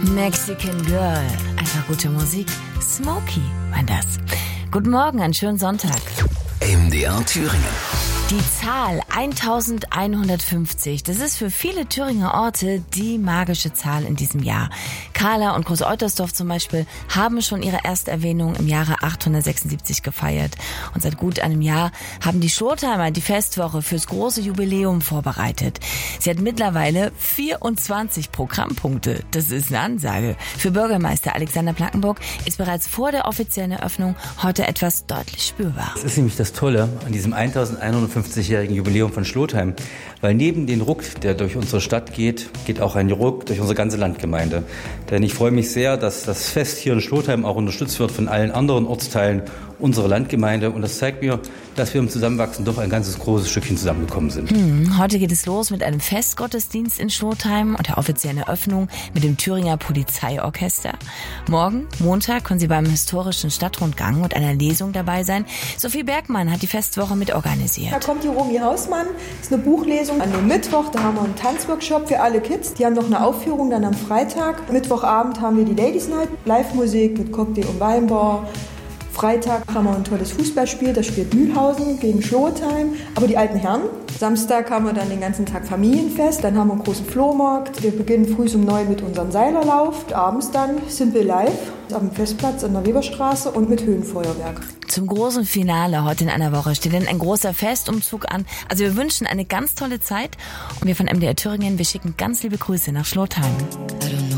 Mexican Girl. Einfach gute Musik. Smokey war das. Guten Morgen, einen schönen Sonntag. MDR Thüringen. Die Zahl 1150, das ist für viele Thüringer Orte die magische Zahl in diesem Jahr. Kahla und Groß-Eutersdorf zum Beispiel haben schon ihre Ersterwähnung im Jahre 876 gefeiert. Und seit gut einem Jahr haben die Schlotheimer die Festwoche fürs große Jubiläum vorbereitet. Sie hat mittlerweile 24 Programmpunkte. Das ist eine Ansage. Für Bürgermeister Alexander Blankenburg ist bereits vor der offiziellen Eröffnung heute etwas deutlich spürbar. Das ist nämlich das Tolle an diesem 1150-jährigen Jubiläum von Schlotheim, weil neben dem Ruck, der durch unsere Stadt geht auch ein Ruck durch unsere ganze Landgemeinde. Denn ich freue mich sehr, dass das Fest hier in Schlotheim auch unterstützt wird von allen anderen Ortsteilen unserer Landgemeinde. Und das zeigt mir, dass wir im Zusammenwachsen doch ein ganzes großes Stückchen zusammengekommen sind. Heute geht es los mit einem Festgottesdienst in Schlotheim und der offiziellen Eröffnung mit dem Thüringer Polizeiorchester. Morgen, Montag, können Sie beim historischen Stadtrundgang und einer Lesung dabei sein. Sophie Bergmann hat die Festwoche mit organisiert. Da kommt die Romy Hausmann, ist eine Buchlesung an dem Mittwoch. Da haben wir einen Tanzworkshop für alle Kids. Die haben noch eine Aufführung dann am Freitag. Mittwochabend haben wir die Ladies Night, Live-Musik mit Cocktail und Weinbar. Freitag haben wir ein tolles Fußballspiel, das spielt Mühlhausen gegen Schlotheim, aber die alten Herren. Samstag haben wir dann den ganzen Tag Familienfest, dann haben wir einen großen Flohmarkt. Wir beginnen früh um 9 mit unserem Seilerlauf. Abends dann sind wir live am Festplatz an der Weberstraße und mit Höhenfeuerwerk. Zum großen Finale heute in einer Woche steht dann ein großer Festumzug an. Also wir wünschen eine ganz tolle Zeit und wir von MDR Thüringen, wir schicken ganz liebe Grüße nach Schlotheim.